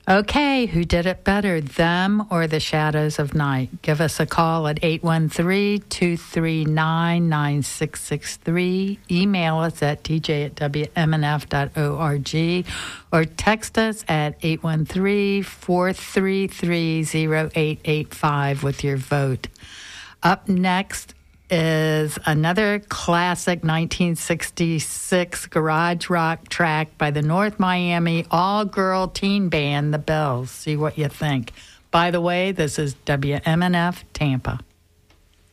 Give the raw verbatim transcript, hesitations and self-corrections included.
Okay, who did it better, them or the Shadows of Night? Give us a call at eight one three, two three nine, nine six six three. Email us at t j at w m n f dot org or text us at eight one three, four three three, zero eight eight five with your vote. Up next is another classic nineteen sixty-six garage rock track by the North Miami all-girl teen band, The Bells. See what you think. By the way, this is W M N F Tampa.